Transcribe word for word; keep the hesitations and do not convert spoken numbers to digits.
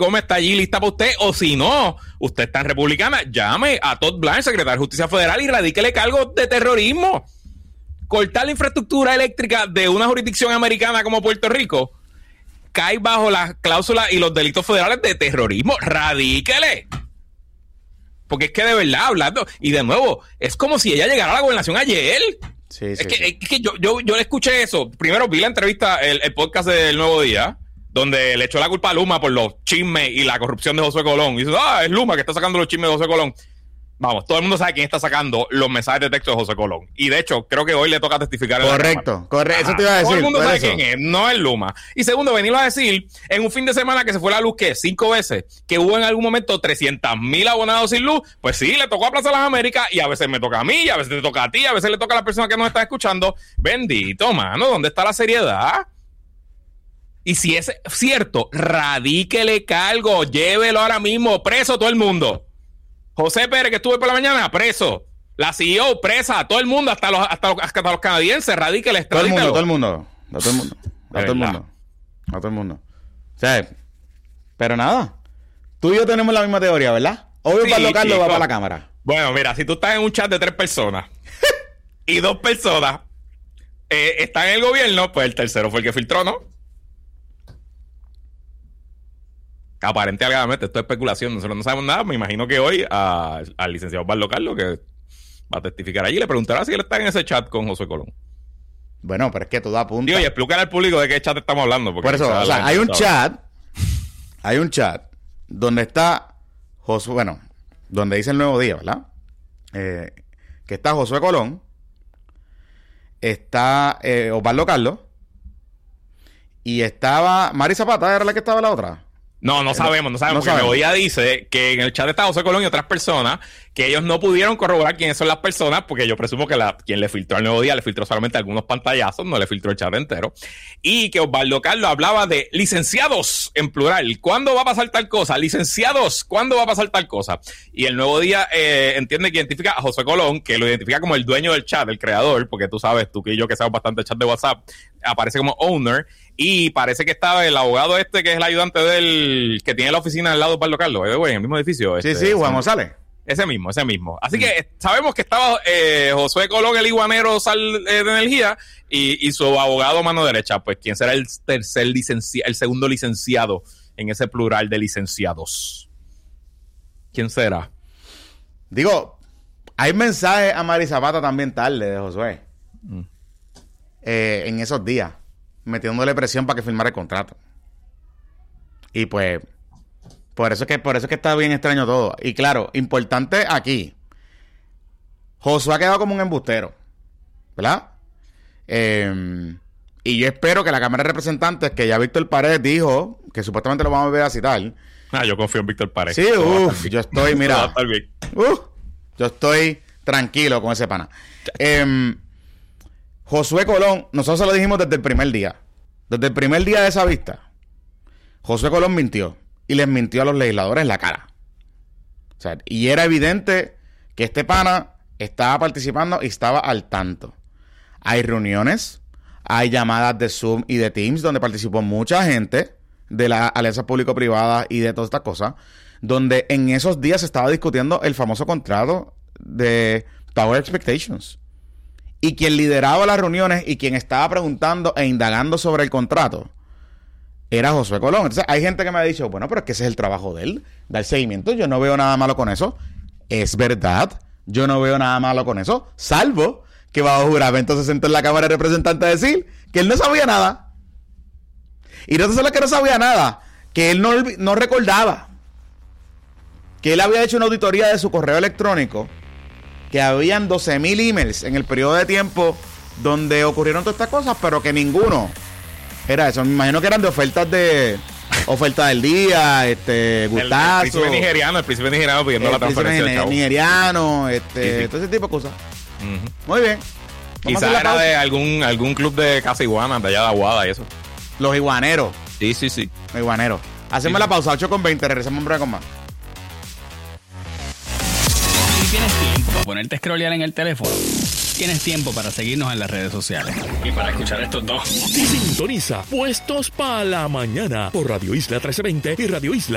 Gómez está allí lista para usted, o si no, usted está en Republicana, llame a Todd Blanche, secretario de Justicia Federal, y radíquele cargos de terrorismo. Cortar la infraestructura eléctrica de una jurisdicción americana como Puerto Rico cae bajo las cláusulas y los delitos federales de terrorismo. Radíquele. Porque es que de verdad, hablando, y de nuevo, es como si ella llegara a la gobernación ayer. Sí, es, sí, que, sí. es que yo, yo, yo le escuché eso. Primero vi la entrevista, el, el podcast del Nuevo Día, donde le echó la culpa a Luma por los chismes y la corrupción de Josué Colón. Y dice, ah, es Luma que está sacando los chismes de Josué Colón. Vamos, todo el mundo sabe quién está sacando los mensajes de texto de Josué Colón. Y de hecho, creo que hoy le toca testificar. Correcto, correcto. Eso te iba a decir. Todo el mundo sabe eso. quién es, no es Luma. Y segundo, venirlo a decir en un fin de semana que se fue la luz, ¿qué? Cinco veces. Que hubo en algún momento trescientos mil abonados sin luz. Pues sí, le tocó a Plaza Las Américas y a veces me toca a mí, y a veces te toca a ti, a veces le toca a las personas que nos están escuchando. Bendito, mano, ¿dónde está la seriedad? Y si es cierto, radíquele cargo, llévelo ahora mismo, preso todo el mundo. José Pérez, que estuvo por la mañana, preso. La C E O, presa. Todo el mundo, hasta los, hasta los, hasta los canadienses, radíquele, todo el mundo, extradítelo. todo el mundo. A todo el mundo. A todo el mundo. A todo el mundo. O sea, pero nada. Tú y yo tenemos la misma teoría, ¿verdad? Obvio, Sí, Pablo Carlos chico. va para la cámara. Bueno, mira, si tú estás en un chat de tres personas y dos personas eh, están en el gobierno, pues el tercero fue el que filtró, ¿no? Aparente alegadamente, esto es especulación, nosotros no sabemos nada. Me imagino que hoy a, al licenciado Pablo Carlos, que va a testificar allí, le preguntará si él está en ese chat con Josué Colón. Bueno, pero es que todo apunta. Digo, y explícale al público de qué chat estamos hablando. Porque Por eso, quizás o la sea, gente hay no un sabe. chat, hay un chat donde está Josué, bueno, donde dice el Nuevo Día, ¿verdad? Eh, que está Josué Colón, está eh, Osvaldo Carlos, y estaba Mari Zapata, ¿era la que estaba la otra? No, no sabemos, no sabemos. No porque sabemos. Nuevo Día dice que en el chat está José Colón y otras personas que ellos no pudieron corroborar quiénes son las personas, porque yo presumo que la, quien le filtró al Nuevo Día le filtró solamente algunos pantallazos, no le filtró el chat entero. Y que Osvaldo Carlos hablaba de licenciados en plural. ¿Cuándo va a pasar tal cosa? Licenciados, ¿cuándo va a pasar tal cosa? Y el Nuevo Día eh, entiende que identifica a José Colón, que lo identifica como el dueño del chat, el creador, porque tú sabes, tú que yo que sabes bastante chat de WhatsApp, aparece como owner. Y parece que estaba el abogado este, que es el ayudante del que tiene la oficina al lado de Osvaldo Carlos, eh, güey, en el mismo edificio. Sí, este, sí, Juan ese, González. ese mismo, ese mismo. Así mm. que eh, sabemos que estaba eh, Josué Colón, el iguanero sal, eh, de energía, y, y su abogado mano derecha, pues quién será el tercer licenciado, el segundo licenciado en ese plural de licenciados. ¿Quién será? Digo, hay mensajes a Mari Zapata también tarde de Josué. Mm. Eh, en esos días, metiéndole presión para que firmara el contrato. Y pues, por eso es que, por eso es que está bien extraño todo. Y claro, importante aquí, Josué ha quedado como un embustero, ¿verdad? Eh, y yo espero que la Cámara de Representantes, que ya Víctor Paredes dijo, que supuestamente lo vamos a volver a citar. Ah, yo confío en Víctor Paredes. Sí, uff, yo estoy, mira, uh, yo estoy tranquilo con ese pana. Eh, Josué Colón, nosotros se lo dijimos desde el primer día. Desde el primer día de esa vista, Josué Colón mintió. Y les mintió a los legisladores en la cara. O sea, y era evidente que este pana estaba participando y estaba al tanto. Hay reuniones, hay llamadas de Zoom y de Teams donde participó mucha gente de la alianza público-privada y de todas estas cosas, donde en esos días se estaba discutiendo el famoso contrato de Tower Expectations. Y quien lideraba las reuniones y quien estaba preguntando e indagando sobre el contrato era Josué Colón. Entonces hay gente que me ha dicho, bueno, pero es que ese es el trabajo de él, dar seguimiento. Yo no veo nada malo con eso. Es verdad, yo no veo nada malo con eso, salvo que bajo juramento se sentó en la Cámara de Representantes a decir que él no sabía nada. Y no solo que no sabía nada, que él no, no recordaba que él había hecho una auditoría de su correo electrónico, que habían doce mil emails en el periodo de tiempo donde ocurrieron todas estas cosas, pero que ninguno era eso. Me imagino que eran de ofertas de oferta del día, este, gustazo. El, el príncipe nigeriano, el príncipe nigeriano pidiendo el la transferencia del chavo. nigeriano, este, sí, sí. todo ese tipo de cosas. Uh-huh. Muy bien. Quizás era de algún, algún club de casa iguana, de allá de Aguada y eso. Los iguaneros. Sí, sí, sí. Los iguaneros. Hacemos sí, la pausa, ocho con veinte, regresamos un breve con más. ¿Tienes tiempo para ponerte a scrollear en el teléfono? Tienes tiempo para seguirnos en las redes sociales. Y para escuchar estos dos. Sintoniza Puestos para la Mañana por Radio Isla trece veinte y Radio Isla